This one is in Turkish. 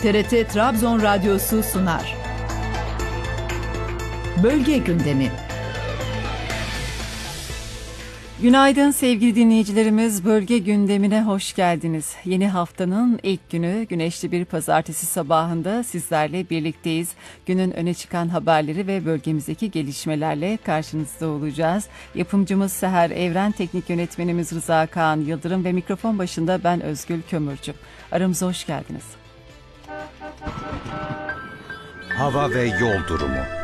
TRT Trabzon Radyosu sunar. Bölge gündemi. Günaydın sevgili dinleyicilerimiz, bölge gündemine hoş geldiniz. Yeni haftanın ilk günü güneşli bir pazartesi sabahında sizlerle birlikteyiz. Günün öne çıkan haberleri ve bölgemizdeki gelişmelerle karşınızda olacağız. Yapımcımız Seher Evren, teknik yönetmenimiz Rıza Kaan Yıldırım ve mikrofon başında ben Özgül Kömürcü. Aramıza hoş geldiniz. Hava ve yol durumu.